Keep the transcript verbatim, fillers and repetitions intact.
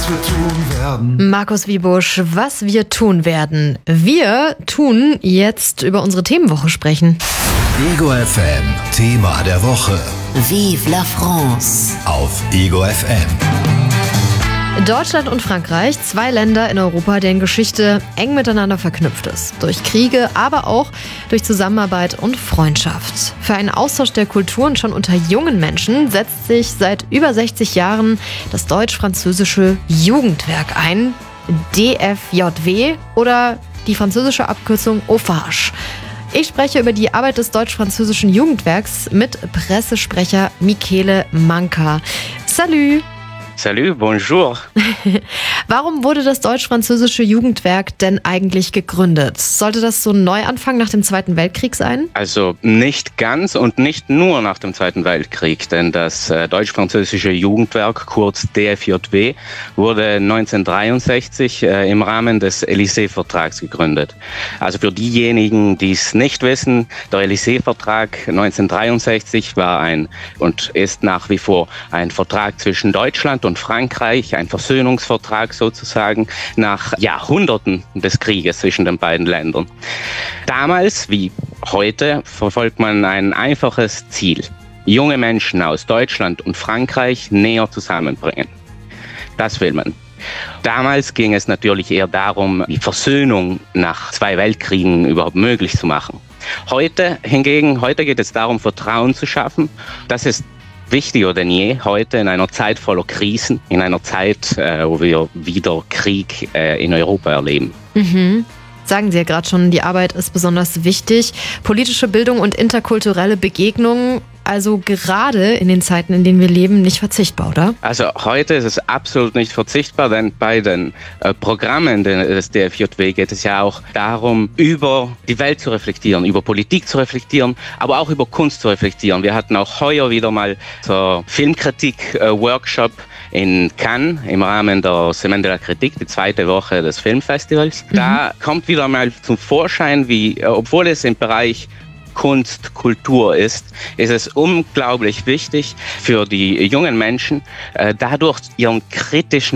was wir tun werden. Markus Wiebusch, was wir tun werden. Wir tun jetzt über unsere Themenwoche sprechen. Ego F M, Thema der Woche. Vive la France. Auf Ego F M. Deutschland und Frankreich, zwei Länder in Europa, deren Geschichte eng miteinander verknüpft ist. Durch Kriege, aber auch durch Zusammenarbeit und Freundschaft. Für einen Austausch der Kulturen schon unter jungen Menschen setzt sich seit über sechzig Jahren das deutsch-französische Jugendwerk ein. D F J W oder die französische Abkürzung O F A G. Ich spreche über die Arbeit des deutsch-französischen Jugendwerks mit Pressesprecher Michele Manka. Salut! Salut, bonjour. Warum wurde das deutsch-französische Jugendwerk denn eigentlich gegründet? Sollte das so ein Neuanfang nach dem Zweiten Weltkrieg sein? Also nicht ganz und nicht nur nach dem Zweiten Weltkrieg, denn das äh, deutsch-französische Jugendwerk, kurz D F J W, wurde neunzehnhundertdreiundsechzig äh, im Rahmen des Élysée-Vertrags gegründet. Also für diejenigen, die es nicht wissen, der Élysée-Vertrag neunzehnhundertdreiundsechzig war ein und ist nach wie vor ein Vertrag zwischen Deutschland und Frankreich, ein Versöhnungsvertrag sozusagen nach Jahrhunderten des Krieges zwischen den beiden Ländern. Damals wie heute verfolgt man ein einfaches Ziel: junge Menschen aus Deutschland und Frankreich näher zusammenbringen. Das will man. Damals ging es natürlich eher darum, die Versöhnung nach zwei Weltkriegen überhaupt möglich zu machen. Heute hingegen, heute geht es darum, Vertrauen zu schaffen. Das ist wichtiger denn je heute in einer Zeit voller Krisen, in einer Zeit, äh, wo wir wieder Krieg äh, in Europa erleben. Mhm. Sagen Sie ja gerade schon, die Arbeit ist besonders wichtig. Politische Bildung und interkulturelle Begegnungen, also gerade in den Zeiten, in denen wir leben, nicht verzichtbar, oder? Also heute ist es absolut nicht verzichtbar, denn bei den äh, Programmen des D F J W geht es ja auch darum, über die Welt zu reflektieren, über Politik zu reflektieren, aber auch über Kunst zu reflektieren. Wir hatten auch heuer wieder mal so Filmkritik-Workshop in Cannes im Rahmen der Semaine de la Critique, die zweite Woche des Filmfestivals. Mhm. Da kommt wieder mal zum Vorschein, wie, obwohl es im Bereich Kunst, Kultur ist, ist es unglaublich wichtig für die jungen Menschen, dadurch ihren kritischen